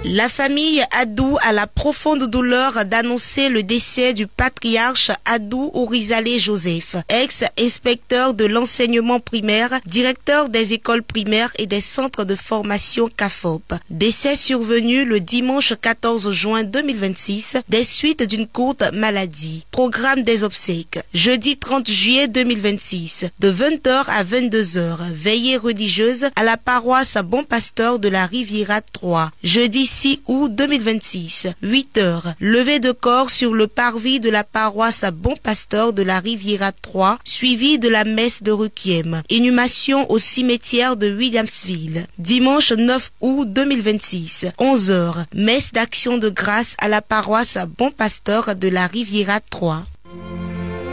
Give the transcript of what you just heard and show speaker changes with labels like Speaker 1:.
Speaker 1: La famille Adou a la profonde douleur d'annoncer le décès du patriarche Adou Ourizalé Joseph, ex-inspecteur de l'enseignement primaire, directeur des écoles primaires et des centres de formation CAFOP. Décès survenu le dimanche 14 juin 2026 des suites d'une courte maladie. Programme des obsèques. Jeudi 30 juillet 2026, de 20h à 22h, veillée religieuse à la paroisse Bon Pasteur de la Riviera 3. Jeudi 6 août 2026, 8h, levée de corps sur le parvis de la paroisse Bon Pasteur de la Riviera 3, suivi de la messe de Requiem. Inhumation au cimetière de Williamsville. Dimanche 9 août 2026, 11h, messe d'action de grâce à la paroisse Bon Pasteur de la Riviera 3.